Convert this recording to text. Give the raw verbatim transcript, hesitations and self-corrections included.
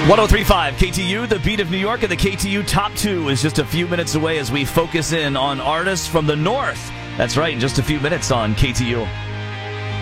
one oh three point five K T U, the beat of New York, and the K T U Top two is just a few minutes away as we focus in on artists from the North. That's right, in just a few minutes on K T U.